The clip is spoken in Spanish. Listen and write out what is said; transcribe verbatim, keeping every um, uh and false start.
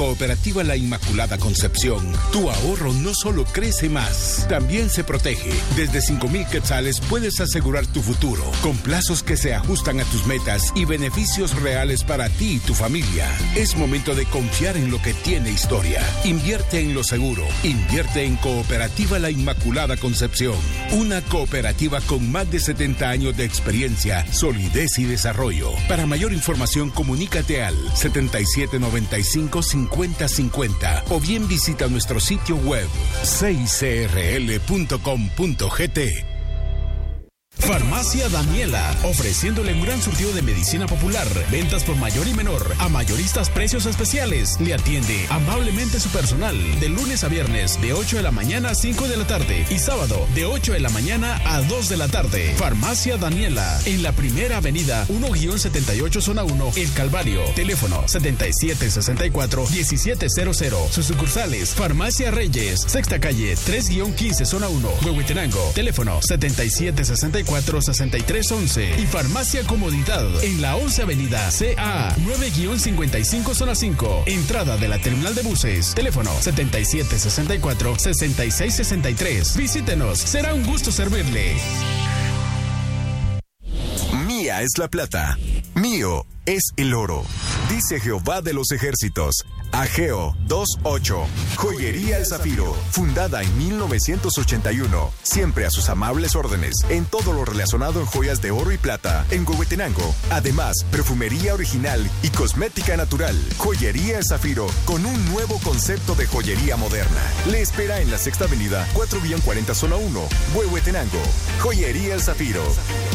Cooperativa La Inmaculada Concepción, tu ahorro no solo crece más, también se protege. Desde cinco mil quetzales puedes asegurar tu futuro, con plazos que se ajustan a tus metas y beneficios reales para ti y tu familia. Es momento de confiar en lo que tiene historia. Invierte en lo seguro. Invierte en Cooperativa La Inmaculada Concepción. Una cooperativa con más de setenta años de experiencia, solidez y desarrollo. Para mayor información, comunícate al setenta y siete noventa y cinco cincuenta cincuenta o bien visita nuestro sitio web seis c r l punto com punto g t. Farmacia Daniela, ofreciéndole un gran surtido de medicina popular, ventas por mayor y menor, a mayoristas precios especiales. Le atiende amablemente su personal, de lunes a viernes, de ocho de la mañana a cinco de la tarde, y sábado, de ocho de la mañana a dos de la tarde. Farmacia Daniela, en la primera avenida, uno setenta y ocho, zona uno, El Calvario. Teléfono setenta y siete sesenta y cuatro, diecisiete cero cero. Sus sucursales, Farmacia Reyes, Sexta Calle, tres quince, zona uno, Huehuetenango. Teléfono setenta y siete sesenta y cuatro, sesenta y tres once. Y Farmacia Comodidad en la once avenida C A nueve cincuenta y cinco, zona cinco, entrada de la terminal de buses. Teléfono setenta y siete sesenta y cuatro, sesenta y seis sesenta y tres. Visítenos, será un gusto servirle. Mía es la plata, mío es el oro, dice Jehová de los ejércitos. Ageo dos ocho. Joyería El Zafiro, fundada en mil novecientos ochenta y uno, siempre a sus amables órdenes en todo lo relacionado en joyas de oro y plata en Huehuetenango. Además, perfumería original y cosmética natural. Joyería El Zafiro, con un nuevo concepto de joyería moderna. Le espera en la Sexta Avenida, cuatro cuarenta, zona uno, Huehuetenango. Joyería El Zafiro.